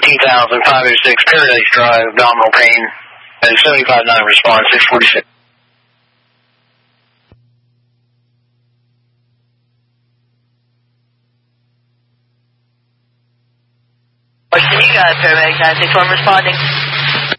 18,506 Paradise Drive, abdominal pain, and 75-9 response, 646. You got paramedic 961 responding.